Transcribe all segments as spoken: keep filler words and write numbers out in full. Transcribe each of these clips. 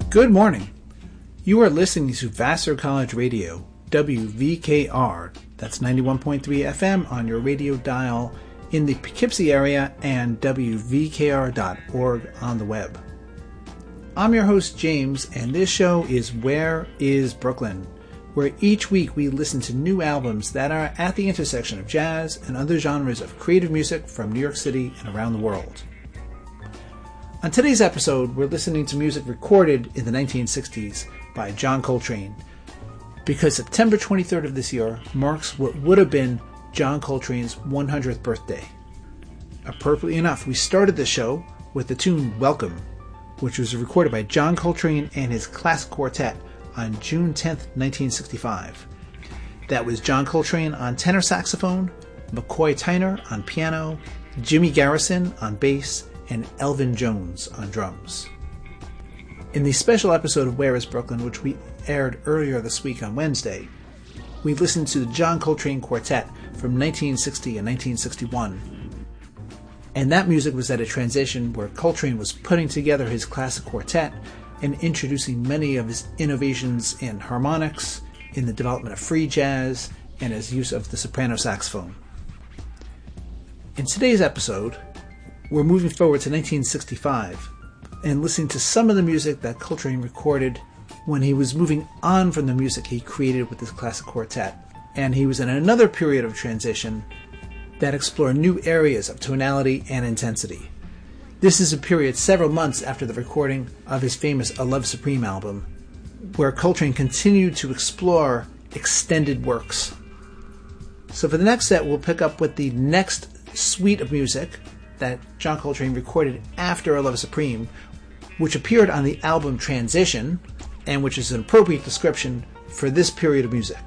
Good morning. You are listening to Vassar College Radio, W V K R. That's ninety-one point three F M on your radio dial in the Poughkeepsie area and W V K R dot org on the web. I'm your host, James, and this show is Where is Brooklyn, where each week we listen to new albums that are at the intersection of jazz and other genres of creative music from New York City and around the world. On today's episode, we're listening to music recorded in the nineteen sixties by John Coltrane, because September twenty-third of this year marks what would have been John Coltrane's one hundredth birthday. Appropriately enough, we started the show with the tune Welcome, which was recorded by John Coltrane and his classic quartet on June tenth, nineteen sixty-five. That was John Coltrane on tenor saxophone, McCoy Tyner on piano, Jimmy Garrison on bass, and Elvin Jones on drums. In the special episode of Where is Brooklyn, which we aired earlier this week on Wednesday, we listened to the John Coltrane Quartet from nineteen sixty and nineteen sixty-one. And that music was at a transition where Coltrane was putting together his classic quartet and introducing many of his innovations in harmonics, in the development of free jazz, and his use of the soprano saxophone. In today's episode, we're moving forward to nineteen sixty-five and listening to some of the music that Coltrane recorded when he was moving on from the music he created with his classic quartet. And he was in another period of transition that explored new areas of tonality and intensity. This is a period several months after the recording of his famous A Love Supreme album, where Coltrane continued to explore extended works. So for the next set, we'll pick up with the next suite of music that John Coltrane recorded after A Love Supreme, which appeared on the album Transition, and which is an appropriate description for this period of music.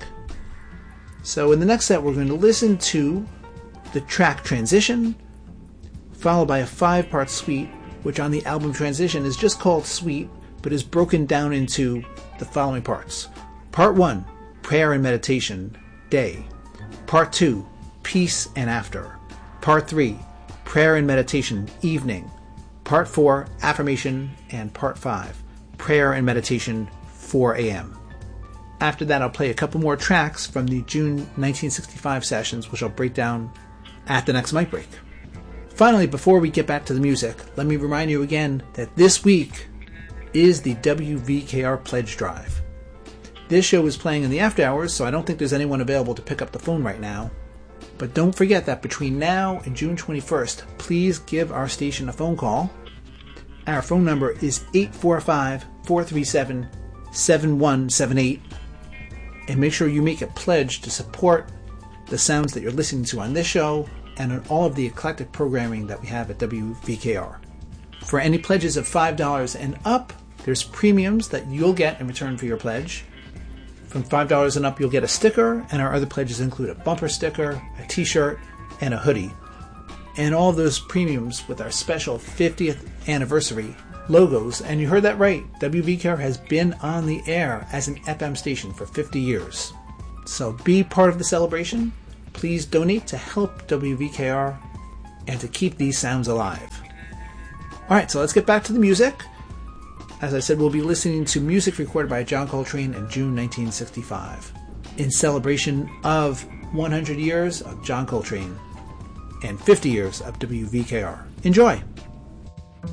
So in the next set, we're going to listen to the track Transition, followed by a five-part suite, which on the album Transition is just called Suite, but is broken down into the following parts. Part one, Prayer and Meditation, Day. Part two, Peace and After. Part three, Prayer and Meditation, Evening. Part four, Affirmation, and Part five, Prayer and Meditation, four a.m. After that, I'll play a couple more tracks from the June nineteen sixty-five sessions, which I'll break down at the next mic break. Finally, before we get back to the music, let me remind you again that this week is the W V K R Pledge Drive. This show is playing in the after hours, so I don't think there's anyone available to pick up the phone right now. But don't forget that between now and June twenty-first, please give our station a phone call. Our phone number is eight four five, four three seven, seven one seven eight. And make sure you make a pledge to support the sounds that you're listening to on this show and on all of the eclectic programming that we have at W V K R. For any pledges of five dollars and up, there's premiums that you'll get in return for your pledge. From five dollars and up, you'll get a sticker, and our other pledges include a bumper sticker, a t-shirt, and a hoodie. And all of those premiums with our special fiftieth anniversary logos. And you heard that right, W V K R has been on the air as an F M station for fifty years. So be part of the celebration. Please donate to help W V K R and to keep these sounds alive. Alright, so let's get back to the music. As I said, we'll be listening to music recorded by John Coltrane in June nineteen sixty-five in celebration of one hundred years of John Coltrane and fifty years of W V K R. Enjoy!